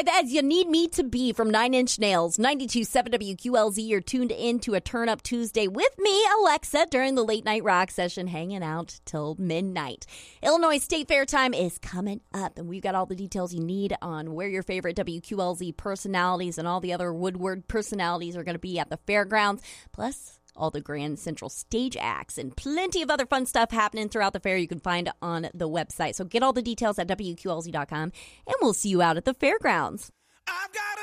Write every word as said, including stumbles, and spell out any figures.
live as you need me to be from Nine Inch Nails. ninety-two point seven W Q L Z. You're tuned in to a Turn Up Tuesday with me, Alexa, during the late night rock session, hanging out till midnight. Illinois State Fair time is coming up, and we've got all the details you need on where your favorite W Q L Z personalities and all the other Woodward personalities are going to be at the fairgrounds. Plus, all the Grand Central Stage acts and plenty of other fun stuff happening throughout the fair you can find on the website. So get all the details at W Q L Z dot com, and we'll see you out at the fairgrounds. I've got